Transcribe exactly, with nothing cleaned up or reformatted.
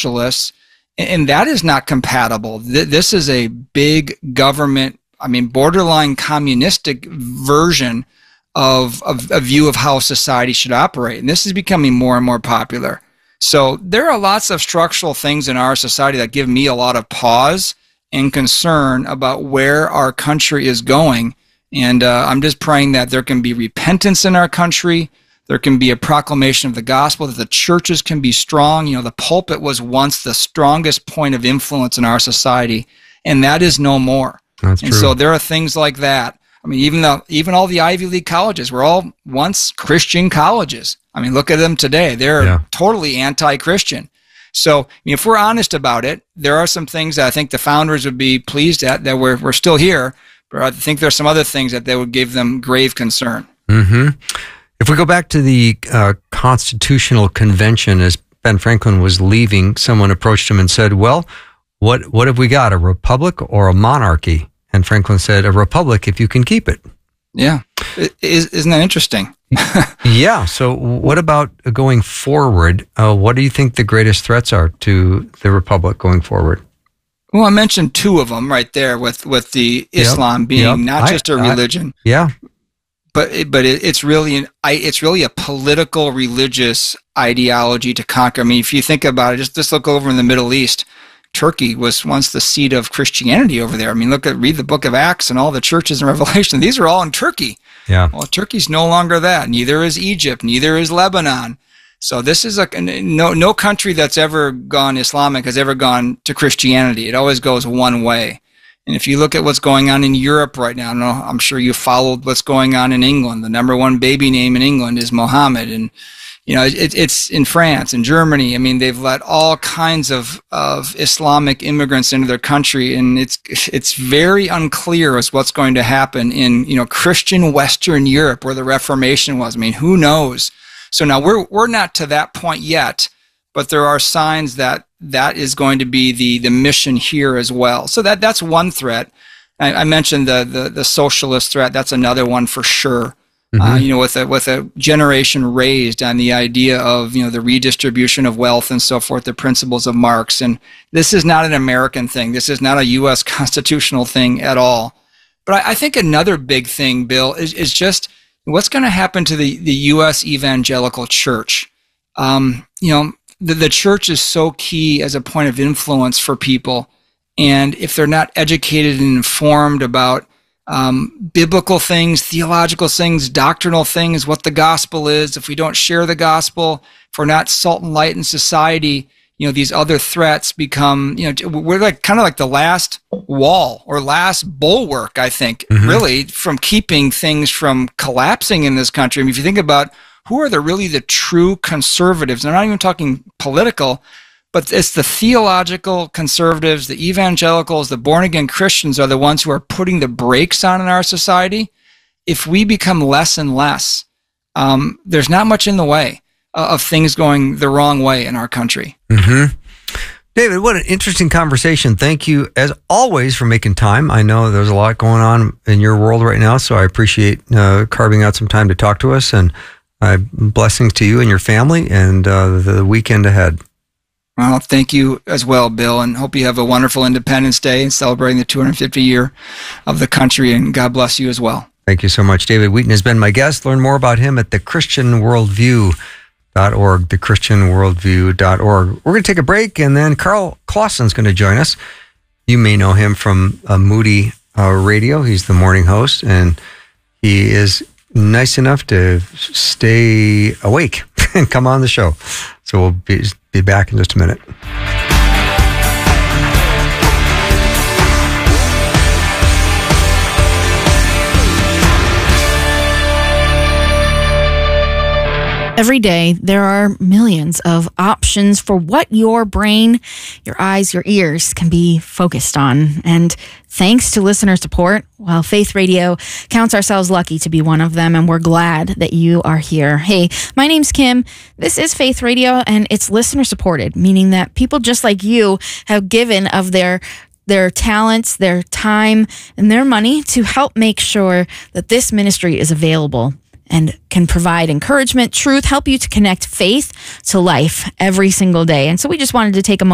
socialists, and that is not compatible. This is a big government, I mean, borderline communistic version of, of a view of how society should operate. And this is becoming more and more popular. So there are lots of structural things in our society that give me a lot of pause and concern about where our country is going. And uh, I'm just praying that there can be repentance in our country. There can be a proclamation of the gospel, that the churches can be strong. You know, the pulpit was once the strongest point of influence in our society, and that is no more. That's and true. So there are things like that. I mean, even the, even all the Ivy League colleges were all once Christian colleges. I mean, look at them today. They're Yeah. totally anti-Christian. So I mean, if we're honest about it, there are some things that I think the founders would be pleased at, that we're, we're still here, but I think there's some other things that they would give them grave concern. Mm-hmm. If we go back to the uh, Constitutional Convention, as Ben Franklin was leaving, someone approached him and said, well, what what have we got, a republic or a monarchy? And Franklin said, a republic if you can keep it. Yeah. Is, isn't that interesting? Yeah. So what about going forward? Uh, what do you think the greatest threats are to the republic going forward? Well, I mentioned two of them right there, with, with the Islam Yep, being yep. not I- just a I- religion. Yeah. But it, but it, it's really an I, it's really a political religious ideology to conquer. I mean, if you think about it, just just look over in the Middle East. Turkey was once the seat of Christianity over there. I mean, look at read the Book of Acts and all the churches in Revelation. These are all in Turkey. Yeah. Well, Turkey's no longer that. Neither is Egypt. Neither is Lebanon. So this is a no no country that's ever gone Islamic has ever gone to Christianity. It always goes one way. And if you look at what's going on in Europe right now, I'm sure you followed what's going on in England. The number one baby name in England is Mohammed. And, you know, it, it's in France and Germany. I mean, they've let all kinds of, of Islamic immigrants into their country. And it's, it's very unclear as what's going to happen in, you know, Christian Western Europe, where the Reformation was. I mean, who knows? So now we're, we're not to that point yet, but there are signs that that is going to be the, the mission here as well. So that that's one threat. I, I mentioned the, the the socialist threat. That's another one for sure. Mm-hmm. Uh, you know, with a with a generation raised on the idea of, you know, the redistribution of wealth and so forth, the principles of Marx. And this is not an American thing. This is not a U S constitutional thing at all. But I, I think another big thing, Bill, is is just what's going to happen to the the U S evangelical church. Um, you know. The, the church is so key as a point of influence for people. And if they're not educated and informed about um, biblical things, theological things, doctrinal things, what the gospel is, if we don't share the gospel, if we're not salt and light in society, you know, these other threats become, you know, we're like kind of like the last wall or last bulwark, I think, mm-hmm. really, from keeping things from collapsing in this country. I mean, if you think about who are the really the true conservatives? I'm not even talking political, but it's the theological conservatives, the evangelicals, the born-again Christians are the ones who are putting the brakes on in our society. If we become less and less, um, there's not much in the way uh, of things going the wrong way in our country. Mm-hmm. David, what an interesting conversation. Thank you, as always, for making time. I know there's a lot going on in your world right now, so I appreciate uh, carving out some time to talk to us, and Uh, blessings to you and your family and uh, the weekend ahead. Well, thank you as well, Bill, and hope you have a wonderful Independence Day and celebrating the two hundred fiftieth year of the country, and God bless you as well. Thank you so much. David Wheaton has been my guest. Learn more about him at the christian worldview dot org, the christian worldview dot org. We're going to take a break, and then Carl Clausen's going to join us. You may know him from uh, Moody uh, Radio. He's the morning host, and he is nice enough to stay awake and come on the show. So we'll be, be back in just a minute. Every day, there are millions of options for what your brain, your eyes, your ears can be focused on. And thanks to listener support, well, Faith Radio counts ourselves lucky to be one of them, and we're glad that you are here. Hey, my name's Kim. This is Faith Radio, and it's listener supported, meaning that people just like you have given of their their talents, their time, and their money to help make sure that this ministry is available and can provide encouragement, truth, help you to connect faith to life every single day. And so we just wanted to take a moment